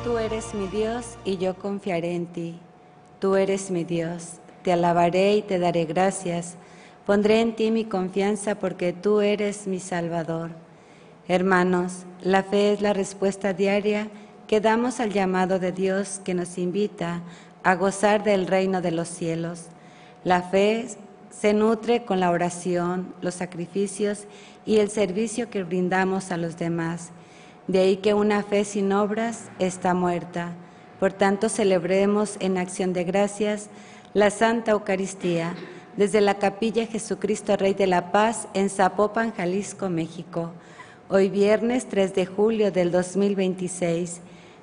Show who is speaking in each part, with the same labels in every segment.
Speaker 1: Tú eres mi Dios y yo confiaré en ti. Tú eres mi Dios, te alabaré y te daré gracias. Pondré en ti mi confianza porque tú eres mi Salvador. Hermanos, la fe es la respuesta diaria que damos al llamado de Dios que nos invita a gozar del reino de los cielos. La fe se nutre con la oración, los sacrificios y el servicio que brindamos a los demás. De ahí que una fe sin obras está muerta. Por tanto, celebremos en acción de gracias la Santa Eucaristía desde la Capilla Jesucristo Rey de la Paz en Zapopan, Jalisco, México. Hoy viernes 3 de julio del 2026,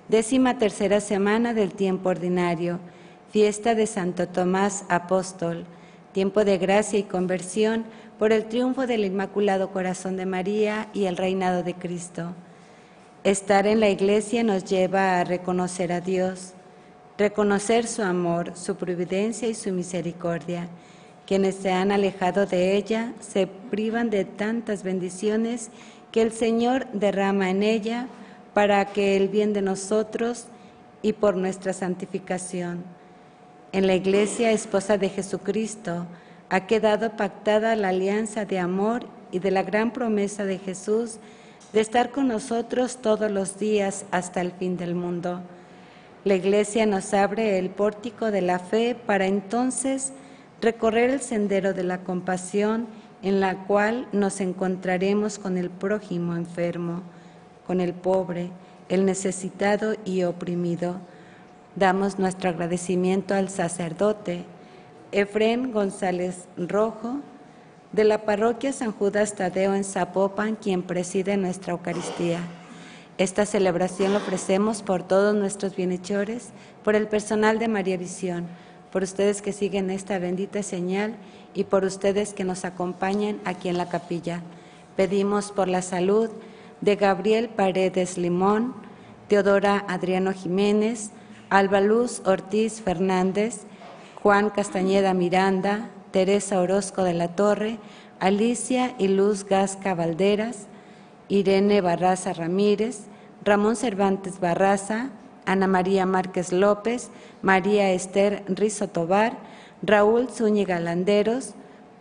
Speaker 1: 13ª semana del tiempo ordinario, fiesta de Santo Tomás Apóstol, tiempo de gracia y conversión por el triunfo del Inmaculado Corazón de María y el reinado de Cristo. Estar en la Iglesia nos lleva a reconocer a Dios, reconocer su amor, su providencia y su misericordia. Quienes se han alejado de ella se privan de tantas bendiciones que el Señor derrama en ella para que el bien de nosotros y por nuestra santificación. En la Iglesia, esposa de Jesucristo, ha quedado pactada la alianza de amor y de la gran promesa de Jesús de estar con nosotros todos los días hasta el fin del mundo. La Iglesia nos abre el pórtico de la fe para entonces recorrer el sendero de la compasión en la cual nos encontraremos con el prójimo enfermo, con el pobre, el necesitado y oprimido. Damos nuestro agradecimiento al sacerdote Efrén González Rojo, de la parroquia San Judas Tadeo en Zapopan, quien preside nuestra Eucaristía. Esta celebración la ofrecemos por todos nuestros bienhechores, por el personal de María Visión, por ustedes que siguen esta bendita señal y por ustedes que nos acompañan aquí en la capilla. Pedimos por la salud de Gabriel Paredes Limón, Teodora Adriano Jiménez, Alba Luz Ortiz Fernández, Juan Castañeda Miranda, Teresa Orozco de la Torre, Alicia y Luz Gasca Valderas, Irene Barraza Ramírez, Ramón Cervantes Barraza, Ana María Márquez López, María Esther Rizo Tobar, Raúl Zúñiga Landeros,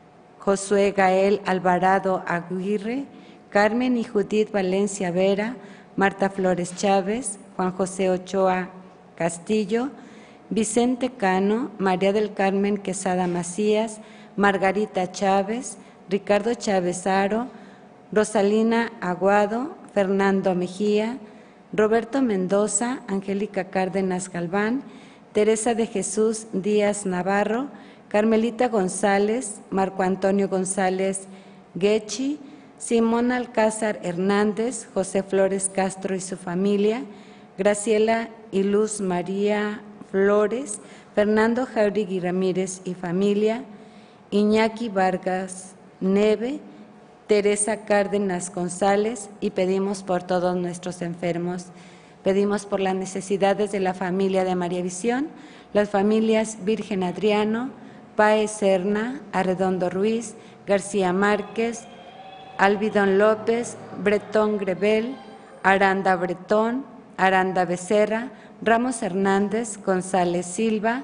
Speaker 1: Josué Gael Alvarado Aguirre, Carmen y Judith Valencia Vera, Marta Flores Chávez, Juan José Ochoa Castillo, Vicente Cano, María del Carmen Quesada Macías, Margarita Chávez, Ricardo Chávez Aro, Rosalina Aguado, Fernando Mejía, Roberto Mendoza, Angélica Cárdenas Galván, Teresa de Jesús Díaz Navarro, Carmelita González, Marco Antonio González Guechi, Simón Alcázar Hernández, José Flores Castro y su familia, Graciela y Luz María Flores, Fernando Jauregui Ramírez y familia, Iñaki Vargas Neve, Teresa Cárdenas González, y pedimos por todos nuestros enfermos. Pedimos por las necesidades de la familia de María Visión, las familias Virgen Adriano, Páez Serna, Arredondo Ruiz, García Márquez, Albidón López, Bretón Grebel, Aranda Bretón, Aranda Becerra, Ramos Hernández, González Silva,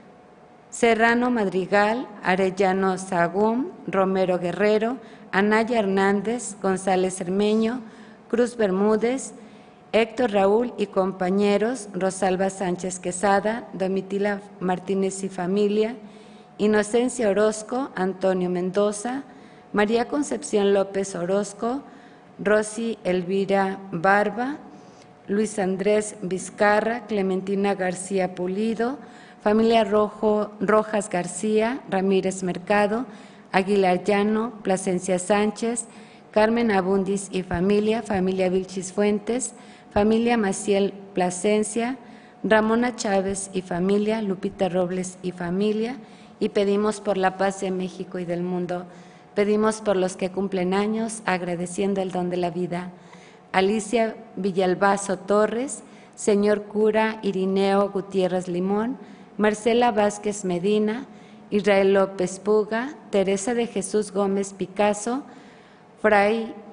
Speaker 1: Serrano Madrigal, Arellano Sagún, Romero Guerrero, Anaya Hernández, González Hermeño, Cruz Bermúdez, Héctor Raúl y compañeros, Rosalba Sánchez Quesada, Domitila Martínez y familia, Inocencia Orozco, Antonio Mendoza, María Concepción López Orozco, Rosy Elvira Barba, Luis Andrés Vizcarra, Clementina García Pulido, familia Rojas García, Ramírez Mercado, Aguilar Llano, Plasencia Sánchez, Carmen Abundis y familia, familia Vilchis Fuentes, familia Maciel Plasencia, Ramona Chávez y familia, Lupita Robles y familia, y pedimos por la paz de México y del mundo. Pedimos por los que cumplen años, agradeciendo el don de la vida. Alicia Villalbazo Torres, señor cura Irineo Gutiérrez Limón, Marcela Vázquez Medina, Israel López Puga, Teresa de Jesús Gómez Picasso, Fray